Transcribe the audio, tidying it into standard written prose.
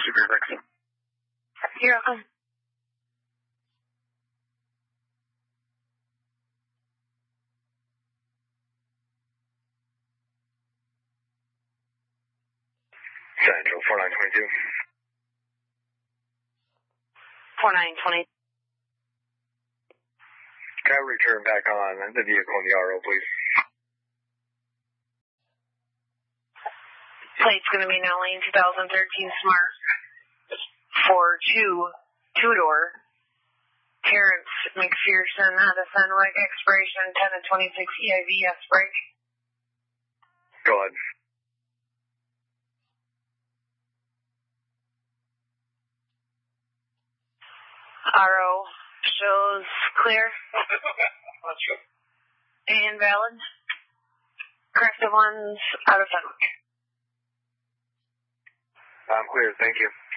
Super Bricks. You're welcome. Central 4922. 4920. Can I return back on the vehicle in the RO, please? Plate's going to be now lane 2013 Smart for two-door. Terrence McPherson had a Fenwick expiration 10 of 26 EIVS break. Go ahead. RO shows clear. And valid. Corrective ones out of Fenwick. I'm clear, thank you.